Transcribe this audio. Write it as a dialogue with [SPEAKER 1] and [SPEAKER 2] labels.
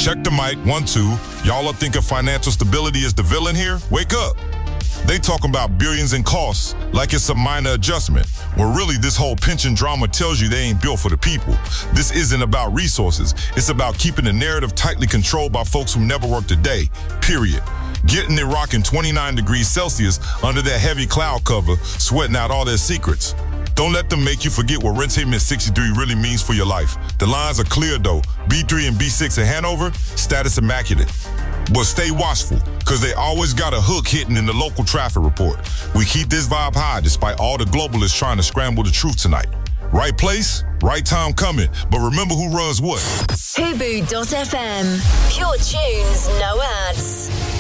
[SPEAKER 1] Check the mic, 1, 2. Y'all are thinking financial stability is the villain here? Wake up. They talking about billions in costs like it's a minor adjustment. Well, really, this whole pension drama tells you they ain't built for the people. This isn't about resources. It's about keeping the narrative tightly controlled by folks who never worked a day, period. Getting it rocking 29 degrees Celsius under that heavy cloud cover, sweating out all their secrets. Don't let them make you forget what Rent-A-Man 63 really means for your life. The lines are clear, though. B3 and B6 in Hanover, status immaculate. But stay watchful, because they always got a hook hidden in the local traffic report. We keep this vibe high despite all the globalists trying to scramble the truth tonight. Right place, right time coming. But remember who runs what.
[SPEAKER 2] Fubu.fm. Pure tunes, no ads.